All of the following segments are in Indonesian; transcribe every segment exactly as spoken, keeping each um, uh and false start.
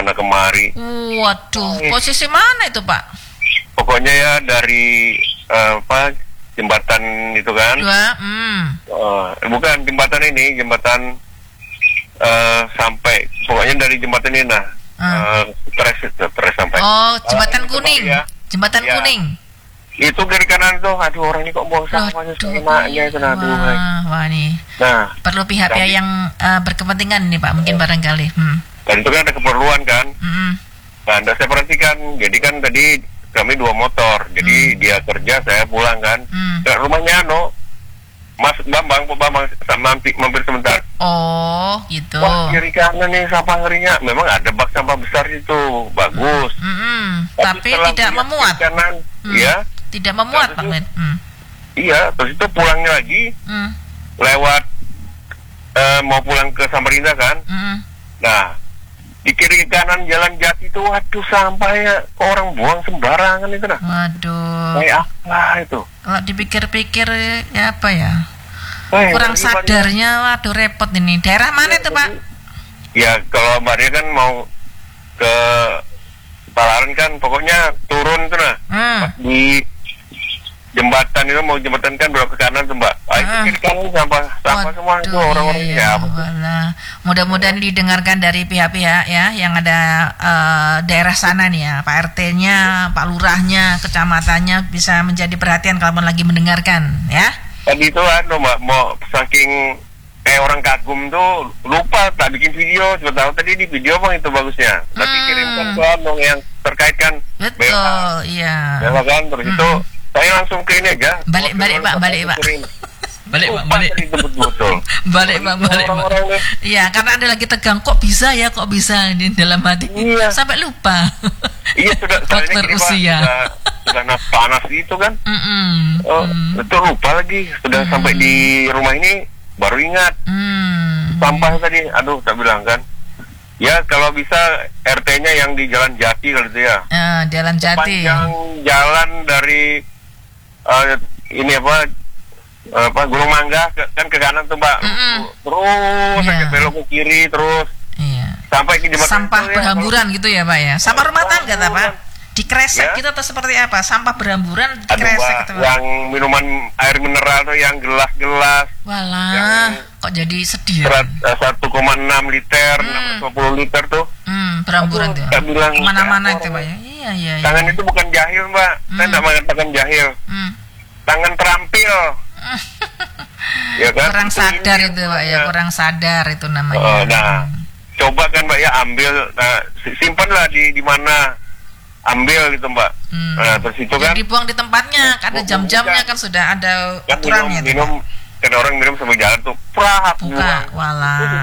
kesana kemari. Waduh, posisi mana itu Pak? Pokoknya ya dari uh, apa jembatan itu kan? Dua, hmm. uh, bukan jembatan ini, jembatan uh, sampai pokoknya dari jembatan ini nah, uh. Uh, terus terus sampai. Oh, jembatan uh, kuning, ya. jembatan ya. kuning. Itu kiri kanan tuh, aduh orang ini kok buang sampahnya seenaknya itu nah, aduh. Wah, wah nih. Nah, perlu pihak-pihak yang uh, berkepentingan nih Pak, mungkin uh, barangkali. Hmm. Dan itu kan ada keperluan kan. Hmm. Nah, anda saya perhatikan, jadi kan tadi kami dua motor, jadi hmm. dia kerja, saya pulang kan. Hmm. Ke rumahnya no, Mas Bambang, Pak Bambang mampir, mampir sebentar. Oh, gitu. Wah, kiri kanan nih sampah ngerinya. Memang ada bak sampah besar itu, bagus. Hmm. Hmm. Tapi, Tapi tidak memuat. Kanan, hmm. ya. Tidak memuat, Pak Men. Hmm. Iya, terus itu pulangnya lagi, hmm. lewat uh, mau pulang ke Samarinda kan. Hmm. Nah, di kiri kanan jalan Jati itu, waduh sampahnya orang buang sembarangan itu nah. Waduh. Kayak apa itu? Kalau dipikir-pikir ya apa ya? Eh, kurang sadarnya, waduh repot ini. Daerah mana ya, itu Pak? Ya kalau Mbak Ria kan mau ke Palaran kan, pokoknya turun tuh nah. Hmm. Di jembatan itu mau jembatan kan belok ke kanan tuh Mbak. Ah, itu kiri kanan sampah, sampah semua itu orang-orang iya, ya. Walah. Mudah-mudahan didengarkan dari pihak-pihak ya yang ada uh, daerah sana nih ya, Pak R T-nya, Pak Lurahnya, kecamatannya bisa menjadi perhatian kalau lagi mendengarkan ya. Tadi itu anu Mbak, mau saking kayak orang kagum tuh lupa tak bikin video, coba tahu tadi di video bang itu bagusnya. Tapi hmm. kirimkan ke anu yang terkait kan. Betul, iya. Ya kan terus hmm. itu saya langsung ke ini aja. Balik, balik Pak, balik Pak. Balik Pak, balik. Balik Pak, balik Pak. Iya, karena Anda lagi tegang, kok bisa ya, kok bisa di dalam hati. Iya. Sampai lupa. Iya, sudah faktor usia. Sudah, sudah nas panas itu kan. Mm-mm. Oh, mm. itu lupa lagi. Sudah mm. sampai di rumah ini baru ingat. Mm. Sampah tadi, aduh, saya bilang kan. Ya, kalau bisa R T-nya yang di Jalan Jati kalau itu ya. Uh, Jalan Jati. Panjang jalan dari Uh, ini apa uh, apa Gunung Mangga ke, kan ke kanan tuh Mbak. Mm-hmm. Terus yeah. aja belok ke kiri terus yeah. sampai ke jembatan. Sampah berhamburan ya, gitu ya Pak ya. Sampah rumah tangga tak Pak? Dikresek ya? Gitu atau seperti apa? Sampah berhamburan dikresek gitu Pak. Yang minuman air mineral tuh yang gelas-gelas. Walah, kok jadi sedih. satu koma enam liter, hmm. enam puluh liter tuh. Hmm, berhamburan tuh. Kemana-mana itu Pak ya. Iya, iya, iya. Tangan itu bukan jahil Mbak. Hmm. Saya tidak mengatakan jahil. Hmm. Tangan terampil. Ya kan? Kurang sadar itu Pak ya, kurang sadar itu namanya. Uh, nah, coba kan Mbak ya ambil, nah, simpanlah di di mana, ambil gitu Mbak. Hmm. Nah, terus itu kan. Yang dibuang di tempatnya, kan ada jam-jamnya kan sudah ada kan aturannya. Minum, minum kan orang minum sambil jalan tuh, prah buka, walah.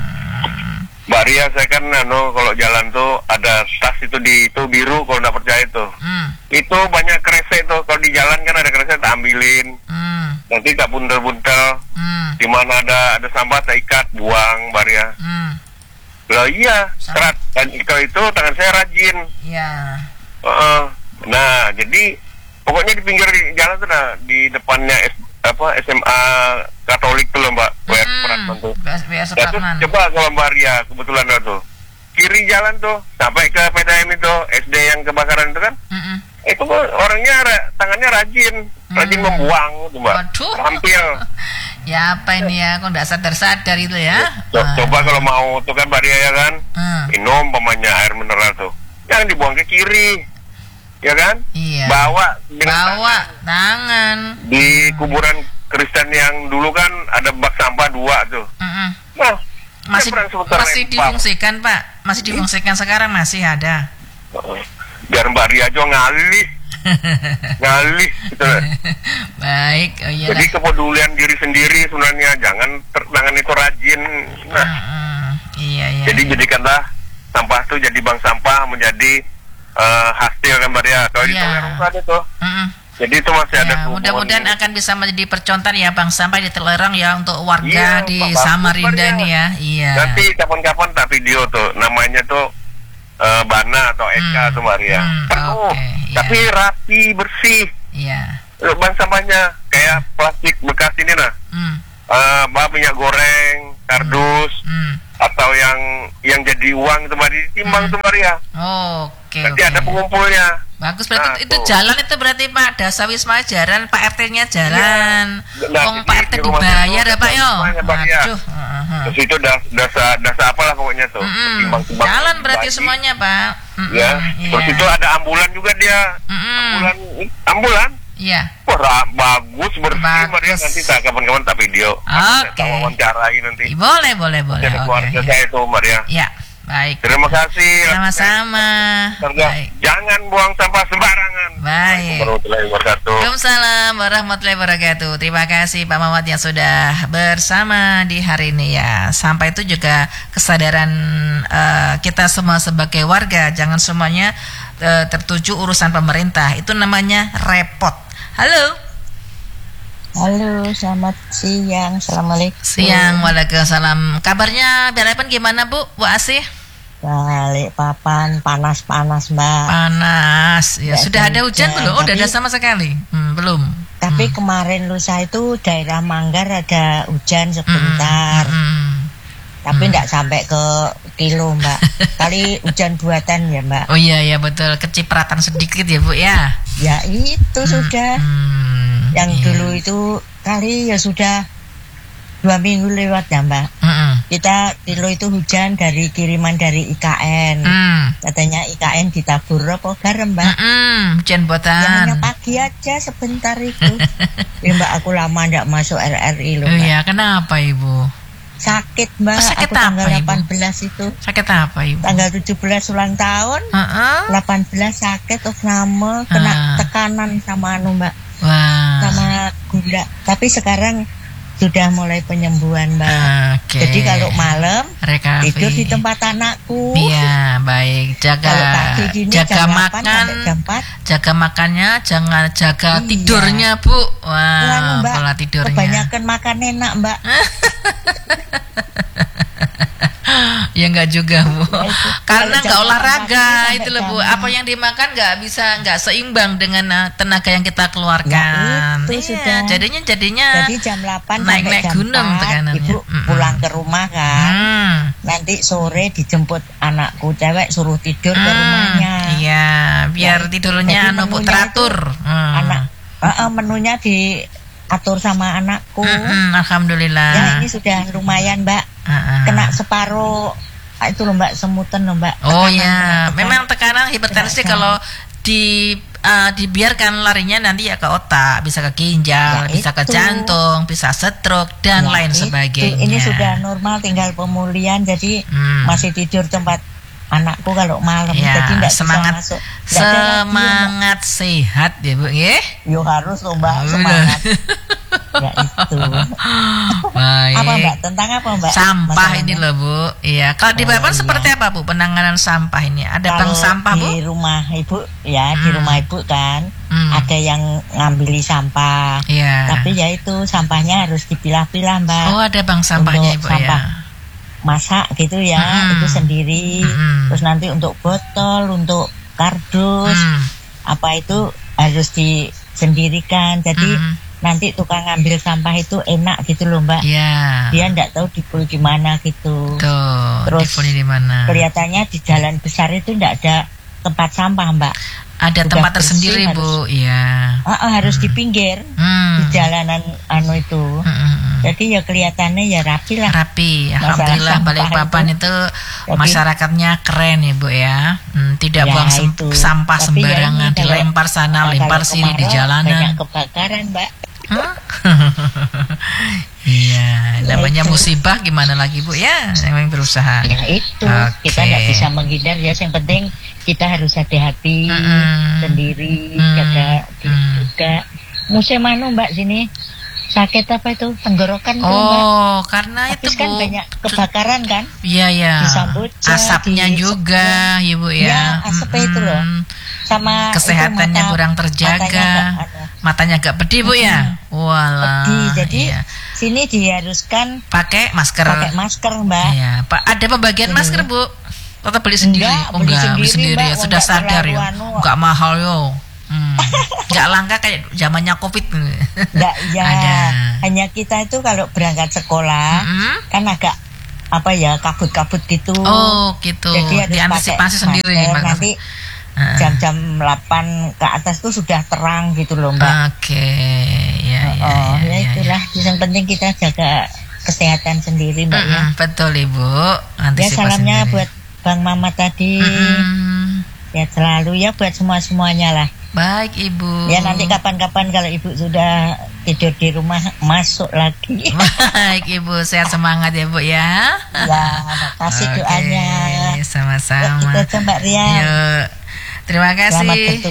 Mbak Ria, saya kan anu kalau jalan tuh ada tas itu di itu biru kalau nggak percaya tuh. Hmm. Itu banyak kresek tuh kalau di jalan kan ada kresek tak ambilin. Hmm. Nanti tak buntel-buntel. Hmm. Di mana ada ada sampah tak ikat buang Mbak Ria. Hmm. Lah iya, kerat. Dan kalau itu tangan saya rajin. Iya. Uh, nah, jadi pokoknya di pinggir jalan tuh nah di depannya S, apa S M A Katolik tuh loh Mbak, Buat Supratman tuh. Ya, tuh coba kalau Mbak Ria kebetulan tuh kiri jalan tuh sampai ke P D M itu S D yang kebakaran itu kan, mm-hmm. itu orangnya tangannya rajin, mm. rajin membuang tuh Mbak, tampil. Ya apa ini ya, kok nggak sadar-sadar itu ya? Coba, ah. coba kalau mau tuh kan Mbak Ria ya kan, mm. minum pemanya air mineral tuh, jangan dibuang ke kiri. Ya kan? Iya. Bawa bawa tangan. tangan di kuburan Kristen yang dulu kan ada bak sampah dua tuh. Mm-hmm. Nah, masih masih difungsikan Pak, masih difungsikan sekarang masih ada. Biar Mbak Ria aja ngalih, ngalih gitu. Baik, oh iyalah. Jadi kepedulian diri sendiri sebenarnya, jangan tangan itu rajin. Nah, mm-hmm. iya iya. Jadi iya. jadikanlah sampah tuh jadi bank sampah menjadi Uh, hasil kan Mbak Ria, kalau yeah. di Tolerang itu, mm-hmm. jadi itu masih ya, ada. Mudah-mudahan akan bisa menjadi percontohan ya Bang sampah di Tolerang ya untuk warga yeah, di Samarinda ini ya. Iya. Nanti kapan-kapan tak video tuh, namanya tuh uh, Bana atau Eka hmm. tuh Mbak Ria. Hmm, penuh, okay, tapi yeah. rapi bersih. Iya. Yeah. Ban sampahnya kayak plastik bekas ini nah. Hmm. Uh, bah minyak goreng, kardus, hmm. atau yang yang jadi uang itu Mbak ditimbang hmm. tuh Maria. Oh, oke. Okay, nanti okay. ada pengumpulnya. Bagus berarti nah, itu tuh. Jalan itu berarti Pak Dasa Wisma jalan, Pak R T-nya jalan. Ya. Nah, Wong Pak R T dibayar ya Pak yo. Aduh. Uh-huh. Terus itu das, dasa dasa apalah pokoknya tuh. Mm-hmm. Timbang-timbang jalan berarti bagi. Semuanya Pak. Mm-hmm. Ya. Terus yeah. itu ada ambulan juga dia. Mm-hmm. Ambulan ambulan. Iya. Wah, bagus bersih Maria, nanti tak kapan-kapan tak video. Oke. Okay. Wawancarai nanti. Boleh, boleh, boleh. Jadi keluarga okay. saya itu Maria. Ya, baik. Terima kasih. Sama-sama. Baik. Jangan buang sampah sembarangan. Baik. Warahmatullahi wabarakatuh. Waalaikumsalam warahmatullahi wabarakatuh. Terima kasih Pak Mamat yang sudah bersama di hari ini ya. Sampai itu juga kesadaran uh, kita semua sebagai warga, jangan semuanya uh, tertuju urusan pemerintah. Itu namanya repot. Halo. Halo, selamat siang. Assalamualaikum. Siang, waalaikumsalam. Kabarnya Balikpapan gimana Bu? Bu Asih? Balikpapan panas-panas Mbak. Panas. Ya, ya sudah ada hujan belum? Oh, sudah ada sama sekali. Hmm, belum. Tapi hmm. kemarin lusa itu daerah Manggar ada hujan sebentar. Hmm. Hmm. Tapi tidak hmm. sampai ke kilo Mbak. Kali hujan buatan ya Mbak. Oh iya ya betul, kecipratan sedikit ya Bu ya. Ya itu hmm. sudah. Hmm. Yang yeah. dulu itu kali ya sudah dua minggu lewat ya Mbak. Hmm. Kita kilo itu hujan dari kiriman dari I K N. Hmm. Katanya I K N ditabur apa garam Mbak. Hmm. Hujan buatan. Yang hanya pagi aja sebentar itu. Ya Mbak aku lama tidak masuk R R I loh Mbak. Oh iya kenapa Ibu? Sakit Mbak, oh, sakit aku tanggal apa, delapan belas Ibu? Itu. Sakit apa Ibu? Tanggal tujuh belas ulang tahun, uh-uh. delapan belas sakit, of nama, kena uh. tekanan sama anu Mbak, wow. sama gula. Tapi sekarang sudah mulai penyembuhan Mbak. Uh, okay. Jadi kalau malam Recovery. tidur di tempat anakku. Iya baik, jaga gini, jaga makan, jaga makannya, jangan jaga iya. tidurnya Bu. Wah, wow, pola tidurnya. Kebanyakan makan enak Mbak. Ya enggak juga Bu, karena enggak olahraga itu loh Bu. Apa yang dimakan enggak bisa enggak seimbang dengan tenaga yang kita keluarkan. Ya, itu sudah. Jadinya jadinya Jadi jam delapan naik-naik gunung tekanannya. Ibu mm-mm. pulang ke rumah kan. Mm. Nanti sore dijemput anakku cewek suruh tidur mm. ke rumahnya. Iya, biar ya, tidurnya anu Bu teratur. Mm. Anak uh, menunya diatur sama anakku. Mm-mm, alhamdulillah. Ya ini sudah lumayan Mbak. Uh-uh. Kena separuh itu loh Mbak, semutan loh Mbak. Oh ya, tekanan. Memang tekanan hipertensi kalau di uh, dibiarkan larinya nanti ya ke otak, bisa ke ginjal, ya bisa itu. ke jantung, bisa stroke dan ya lain itu. sebagainya. Ini sudah normal, tinggal pemulihan, jadi hmm. masih tidur tempat anakku kalau malam, ya, jadi tidak semangat bisa masuk. Semangat lagi, sehat ya Bu, ya? Yo harus loh Mbak, semangat. Ya itu. Baik. Apa Mbak? Tentang apa Mbak? Sampah masalahnya? Ini loh Bu. Iya. Kalau di Balikpapan oh, seperti iya. apa Bu penanganan sampah ini? Ada bank sampah Bu? Di rumah Ibu ya, hmm. di rumah Ibu kan hmm. ada yang ngambili sampah. Iya. Tapi ya itu sampahnya harus dipilah-pilah Mbak. Oh ada bank sampahnya untuk Ibu sampah ya. Masak gitu ya, hmm. itu sendiri. Hmm. Terus nanti untuk botol, untuk kardus, hmm. apa itu harus disendirikan. Jadi hmm. nanti tukang ngambil sampah itu enak gitu loh Mbak. Iya. Dia enggak tahu dipul di mana gitu. Tuh, terus di mana? Kelihatannya di jalan besar itu enggak ada tempat sampah Mbak. Ada udah tempat tersendiri harus, Bu, iya. Uh, uh, harus hmm. di pinggir, hmm. di jalanan anu itu. Hmm, hmm. Jadi ya kelihatannya ya rapi lah. Rapi, alhamdulillah Balikpapan itu, itu masyarakatnya keren ya Bu ya. Hmm, tidak ya, buang itu. sampah tapi sembarangan, ya dilempar sana, lempar sini di jalanan. Banyak kebakaran Mbak. Huh? Iya, namanya musibah gimana lagi Bu ya, yang berusaha. Ya itu, okay. Kita nggak bisa menghindar ya. Yang penting kita harus hati-hati mm-hmm. sendiri, mm-hmm. jaga mm-hmm. juga. Musim mana Mbak sini? Sakit apa itu? Tenggorokan tuh Mbak. Oh, karena Habis itu kan Bu. banyak kebakaran kan? Iya ya. Disambutnya, asapnya di juga, ya Bu ya. Ya, asapnya mm-hmm. itu loh. Sama kesehatannya mata, kurang terjaga. Matanya agak pedih Bu ya. Walah. Pedih. Jadi iya. sini diharuskan pakai masker. Pakai masker Mbak. Iya, Pak. Ada pembagian Ini. masker Bu? Atau beli sendiri? Enggak, oh beli enggak, sendiri, beli sendiri Mbak, ya. Sudah sadar ya. Anu. Enggak mahal yo. Hmm. Enggak langka kayak zamannya Covid. Enggak, ya. Ada. Hanya kita itu kalau berangkat sekolah mm-hmm. kan agak apa ya kabut-kabut gitu. Oh gitu. Jadi harus diantisipasi sendiri masker. Mbak. Nanti uh. jam-jam delapan ke atas tuh sudah terang gitu loh Mbak. Oke, okay. ya, ya, oh, ya, ya, ya itulah. Ya. Yang penting kita jaga kesehatan sendiri Mbak mm-hmm. ya. Betul Ibu. Ya salamnya sendiri. Buat Bang Mama tadi. Mm-hmm. Ya selalu ya buat semua-semuanya lah. Baik Ibu. Ya nanti kapan-kapan kalau Ibu sudah tidur di rumah masuk lagi. Baik Ibu, sehat semangat ya Bu ya. Ya, makasih okay. doanya. Sama-sama. Ya, kita Mbak Ria. Yuk. Terima kasih.